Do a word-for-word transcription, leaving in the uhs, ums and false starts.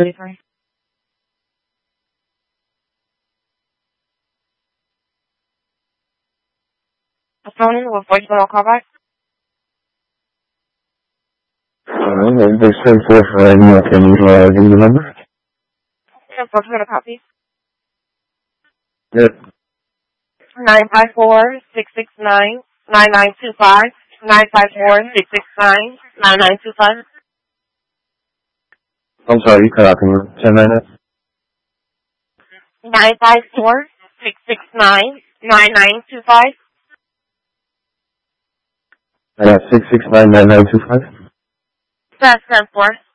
thirty-three. A phone with voicemail callback. Alright, they said for uh, email, can you uh, give me the number? Yeah, folks, got a copy. Yep. Nine five four six six nine nine nine two five. Nine five four six six nine nine nine two five. I'm sorry, you cut out. Can you send that in? Nine five four six six nine nine nine two five. I got six six nine nine nine two five. That's ten four.